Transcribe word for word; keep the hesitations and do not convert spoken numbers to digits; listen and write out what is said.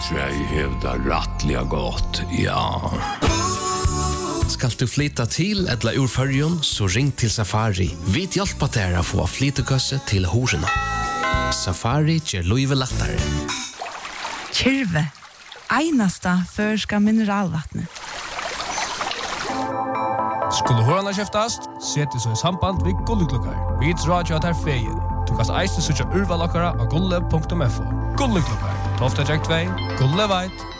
Sverige hävdar rattliga gott, ja. Skal du flytta til eller ur Førjun, så ring til Safari. Vi hjelper deg å få flyttekøsse til horena. Safari gjør livet lettere. Kyrve, einasta førska mineralvattnet. Skulle horena kjeftast, sette så i samband vid Gulleklokkar. Vi drar jo at her feien. Du kan eiste søtja urvalokkara av gulle punktum f o. Gulleklokkar, tolv två, Gulle veit.